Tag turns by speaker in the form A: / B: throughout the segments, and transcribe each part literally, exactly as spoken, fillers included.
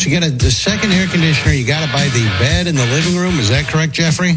A: To get a, a second air conditioner, you got to buy the bed in the living room. Is that correct, Jeffrey?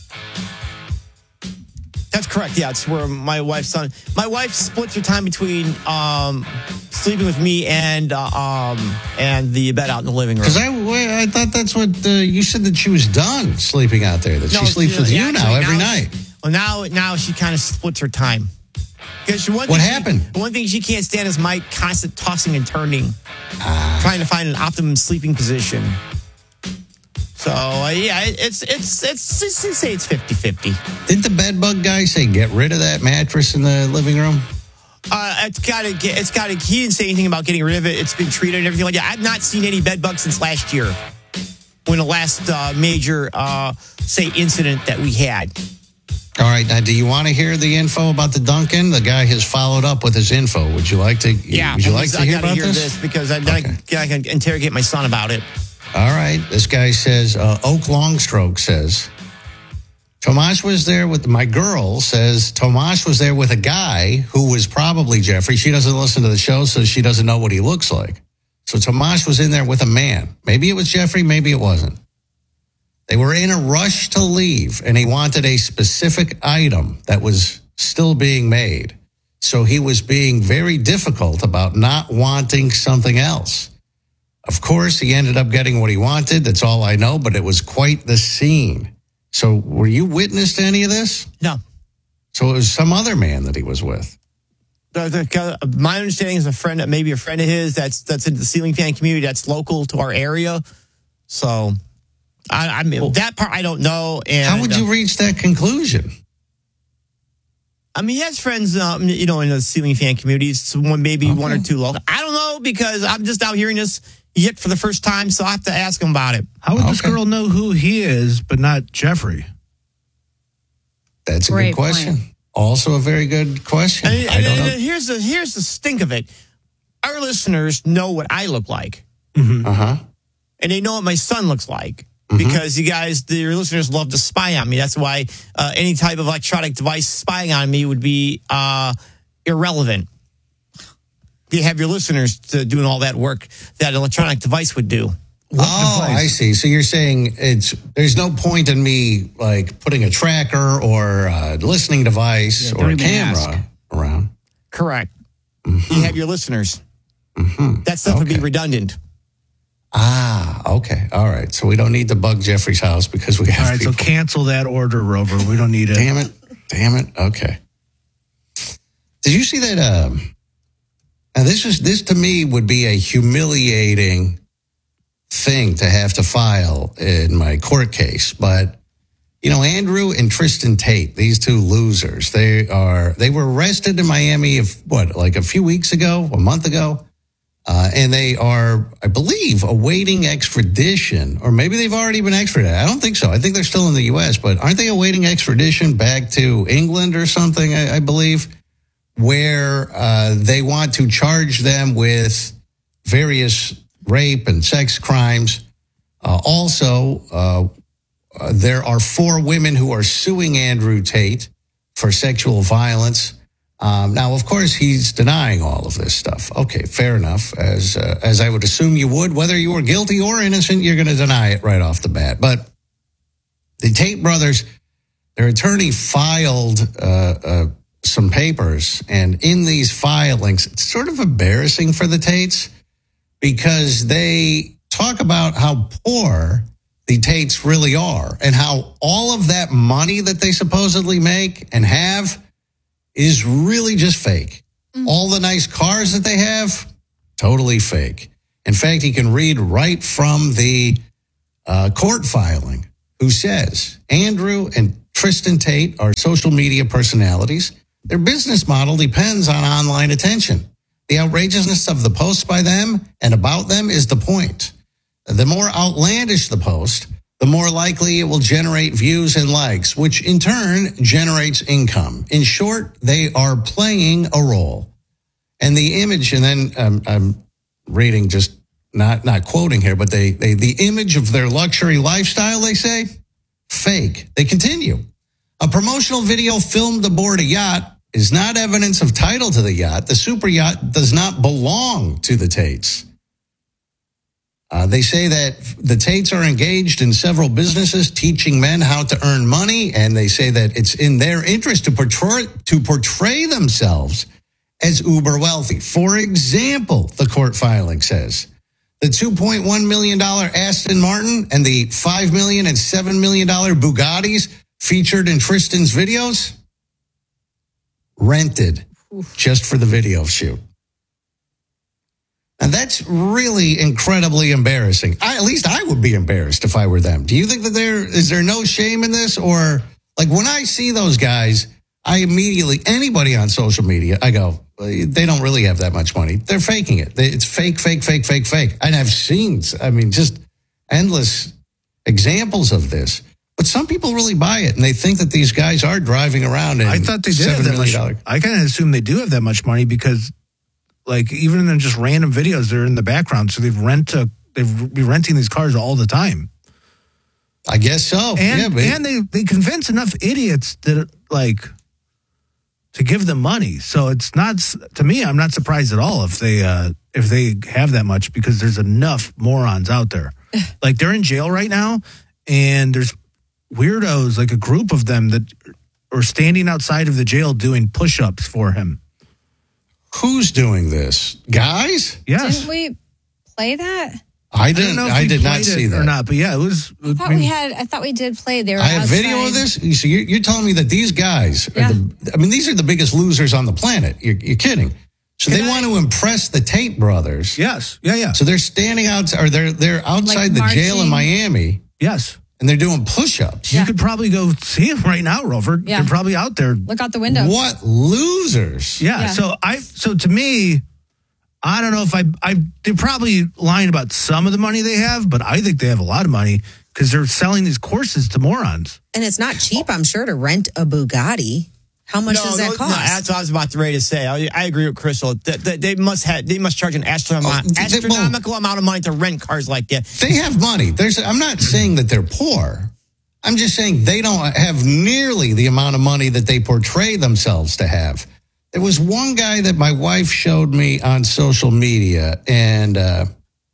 B: That's correct. Yeah, it's where my wife's son. My wife splits her time between um, sleeping with me and uh, um, and the bed out in the living room.
A: Because I, I thought that's what uh, you said, that she was done sleeping out there. That
B: no,
A: she sleeps with
B: yeah,
A: you now every
B: now
A: night.
B: She, well, now now she kind of splits her time. Because one
A: what
B: thing
A: happened?
B: She, one thing she can't stand is my constant tossing and turning, uh, trying to find an optimum sleeping position. So, uh, yeah, it's, it's, it's, it's, let's say it's fifty-fifty.
A: Didn't the bed bug guy say get rid of that mattress in the living room?
B: Uh, it's got to get, it's got to, he didn't say anything about getting rid of it. It's been treated and everything like that. I've not seen any bed bugs since last year, when the last uh, major, uh, say, incident that we had.
A: All right. Now, do you want to hear the info about the Duncan? The guy has followed up with his info. Would you like to?
B: Yeah.
A: Would you like to
B: I
A: hear
B: gotta
A: about
B: hear
A: this?
B: this because I, okay. I, I can interrogate my son about it.
A: All right. This guy says, uh, Oak Longstroke says, Tomas was there with, my girl says, Tomas was there with a guy who was probably Jeffrey. She doesn't listen to the show, so she doesn't know what he looks like. So Tomas was in there with a man. Maybe it was Jeffrey, maybe it wasn't. They were in a rush to leave, and he wanted a specific item that was still being made. So he was being very difficult about not wanting something else. Of course, he ended up getting what he wanted. That's all I know, but it was quite the scene. So were you witness to any of this?
B: No.
A: So it was some other man that he was with.
B: The, the, my understanding is a friend, maybe a friend of his that's that's in the ceiling fan community that's local to our area. So I, I mean, well, that part I don't know. And
A: how would you uh, reach that conclusion?
B: I mean, he has friends, um, you know, in the ceiling fan communities, so one, maybe okay. one or two local. I don't know, because I'm just out hearing this yet for the first time, so I have to ask him about it.
C: How would
A: okay.
C: this girl know who he is, but not Jeffrey?
A: That's a
D: Great
A: good question.
D: Point.
A: Also a very good question.
B: And,
A: I
B: and,
A: don't
B: and
A: know.
B: Here's the, here's the stink of it. Our listeners know what I look like.
A: Mm-hmm. Uh-huh.
B: And they know what my son looks like. Because you guys, the, your listeners love to spy on me. That's why uh, any type of electronic device spying on me would be uh, irrelevant. You have your listeners to doing all that work that electronic device would do.
A: What oh, device? I see. So you're saying it's there's no point in me like putting a tracker or a listening device yeah, or a camera ask. around.
B: Correct. Mm-hmm. You have your listeners. Mm-hmm. That stuff okay. would be redundant.
A: Ah, okay. All right. So we don't need to bug Jeffrey's house because we have
C: All right,
A: people.
C: So cancel that order, Rover. We don't need it.
A: Damn it. Damn it. Okay. Did you see that? Um, now, this is this to me would be a humiliating thing to have to file in my court case. But, you know, Andrew and Tristan Tate, these two losers, they are they were arrested in Miami, of what, like a few weeks ago, a month ago? Uh, and they are, I believe, awaiting extradition, or maybe they've already been extradited. I don't think so. I think they're still in the U S, but aren't they awaiting extradition back to England or something, I, I believe, where uh, they want to charge them with various rape and sex crimes. Uh, also, uh, uh, there are four women who are suing Andrew Tate for sexual violence. Um, now, of course, he's denying all of this stuff. Okay, fair enough. As uh, as I would assume you would, whether you were guilty or innocent, you're going to deny it right off the bat. But the Tate brothers, their attorney filed uh, uh, some papers, and in these filings, it's sort of embarrassing for the Tates because they talk about how poor the Tates really are and how all of that money that they supposedly make and have is really just fake. Mm. All the nice cars that they have, totally fake. In fact, you can read right from the uh, court filing who says, Andrew and Tristan Tate are social media personalities. Their business model depends on online attention. The outrageousness of the posts by them and about them is the point. The more outlandish the post, the more likely it will generate views and likes, which in turn generates income. In short, they are playing a role. And the image, and then um, I'm reading, just not not quoting here, but they, they the image of their luxury lifestyle, they say, fake. They continue. A promotional video filmed aboard a yacht is not evidence of title to the yacht. The super yacht does not belong to the Tates. Uh, Uh, they say that the Tates are engaged in several businesses teaching men how to earn money, and they say that it's in their interest to portray, to portray themselves as uber wealthy. For example, the court filing says, the two point one million dollars Aston Martin and the five million dollars and seven million dollars Bugattis featured in Tristan's videos, rented Oof. just for the video shoot. And that's really incredibly embarrassing. I, at least I would be embarrassed if I were them. Do you think that there is there no shame in this? Or like when I see those guys, I immediately, anybody on social media, I go, they don't really have that much money. They're faking it. It's fake, fake, fake, fake, fake. And I've seen, I mean, just endless examples of this. But some people really buy it, and they think that these guys are driving around.
C: I thought they did have that much. I kind of assume they do have that much money because, like, even in just random videos, they're in the background, so they've rent a, they've be renting these cars all the time.
A: I guess so.
C: And
A: yeah,
C: and they they convince enough idiots that like to give them money. So it's not, to me, I'm not surprised at all if they uh, if they have that much, because there's enough morons out there. Like, they're in jail right now, and there's weirdos, like a group of them that are standing outside of the jail doing push-ups for him.
A: Who's doing this? Guys?
C: Yes.
D: Didn't we play that?
A: I didn't.
C: I,
A: I did not see that
C: or not, but yeah, it was.
D: I thought
C: I mean,
D: we had. I thought we did play. They were
A: I have
D: outside.
A: video of this. So you're, you're telling me that these guys are
D: Yeah.
A: the, I mean, these are the biggest losers on the planet. You're, you're kidding. So
C: Can
A: they
C: I-
A: want to impress the Tate brothers.
C: Yes. Yeah. Yeah.
A: So they're standing out, or they're they're outside
D: Like
A: the jail in
D: marching.
A: Miami,
C: Yes.
A: and they're doing push-ups.
C: You
D: Yeah.
C: could probably go see them right now, Rover.
D: Yeah.
C: They're probably out there.
D: Look out the window.
A: What losers?
C: Yeah.
D: Yeah.
C: So I. So to me, I don't know if I. I. They're probably lying about some of the money they have, but I think they have a lot of money because they're selling these courses to morons.
E: And it's not cheap, I'm sure, to rent a Bugatti. How much
B: No,
E: does that
B: no,
E: cost?
B: No, that's what I was about to ready to say. I, I agree with Crystal. They, they, they must have. They must charge an astronomical,
A: Oh, they-
B: astronomical amount of money to rent cars like that.
A: They have money. There's. I'm not saying that they're poor. I'm just saying they don't have nearly the amount of money that they portray themselves to have. There was one guy that my wife showed me on social media, and uh,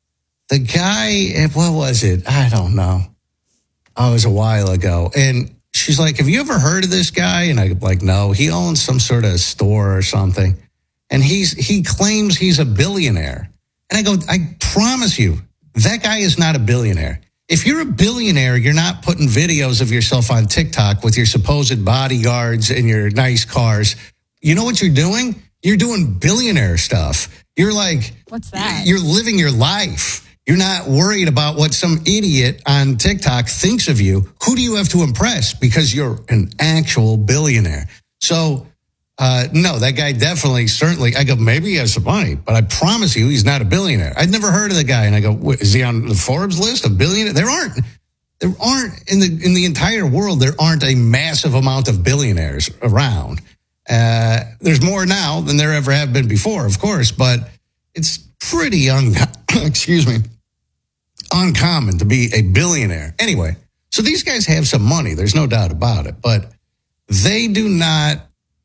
A: the guy, what was it? I don't know. Oh, it was a while ago. And she's like, have you ever heard of this guy? And I'm like, no. He owns some sort of store or something. And he's he claims he's a billionaire. And I go, I promise you, that guy is not a billionaire. If you're a billionaire, you're not putting videos of yourself on TikTok with your supposed bodyguards and your nice cars. You know what you're doing? You're doing billionaire stuff. You're like,
D: What's that?
A: You're living your life. You're not worried about what some idiot on TikTok thinks of you. Who do you have to impress? Because you're an actual billionaire. So, uh, no, that guy definitely, certainly, I go, maybe he has some money, but I promise you he's not a billionaire. I'd never heard of the guy. And I go, what, is he on the Forbes list of billionaires? There aren't. There aren't in the in the entire world. There aren't a massive amount of billionaires around. Uh, there's more now than there ever have been before, of course, but it's pretty un excuse me uncommon to be a billionaire. Anyway, so these guys have some money. There's no doubt about it, but they do not.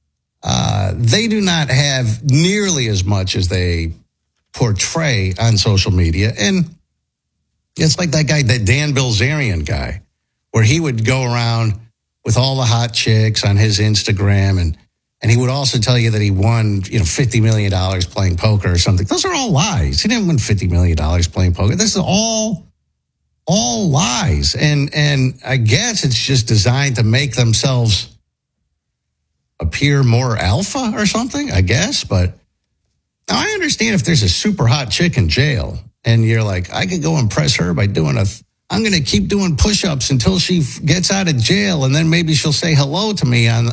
A: Uh, they do not have nearly as much as they portray on social media, and it's like that guy, that Dan Bilzerian guy, where he would go around with all the hot chicks on his Instagram, and and he would also tell you that he won, you know, fifty million dollars playing poker or something. Those are all lies. He didn't win fifty million dollars playing poker. This is all, all lies. And and I guess it's just designed to make themselves appear more alpha or something, I guess. But now I understand if there's a super hot chick in jail and you're like, I could go impress her by doing a, I'm going to keep doing push-ups until she gets out of jail, and then maybe she'll say hello to me on